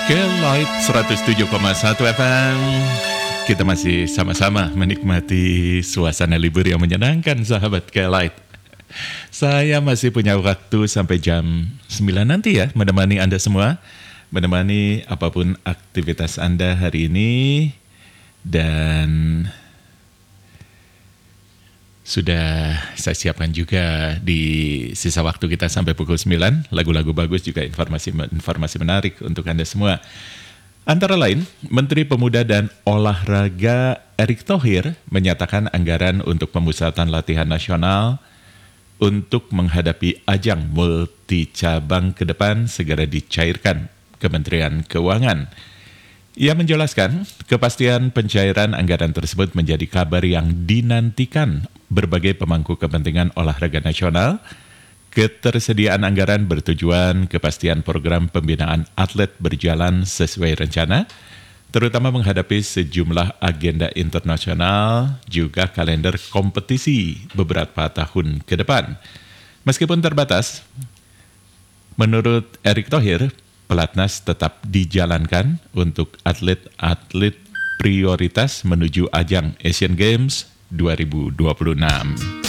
Ke Lloyd 107,1 FM. Kita masih sama-sama menikmati suasana libur yang menyenangkan, sahabat Ke Lloyd. Saya masih punya waktu sampai jam 9 nanti ya, menemani Anda semua, menemani apapun aktivitas Anda hari ini. Dan sudah saya siapkan juga di sisa waktu kita sampai pukul 9, lagu-lagu bagus juga informasi menarik untuk Anda semua. Antara lain, Menteri Pemuda dan Olahraga Erick Thohir menyatakan anggaran untuk pemusatan latihan nasional untuk menghadapi ajang multi cabang ke depan segera dicairkan Kementerian Keuangan. Ia menjelaskan, kepastian pencairan anggaran tersebut menjadi kabar yang dinantikan berbagai pemangku kepentingan olahraga nasional. Ketersediaan anggaran bertujuan kepastian program pembinaan atlet berjalan sesuai rencana, terutama menghadapi sejumlah agenda internasional, juga kalender kompetisi beberapa tahun ke depan. Meskipun terbatas, menurut Erick Thohir, Pelatnas tetap dijalankan untuk atlet-atlet prioritas menuju ajang Asian Games 2026.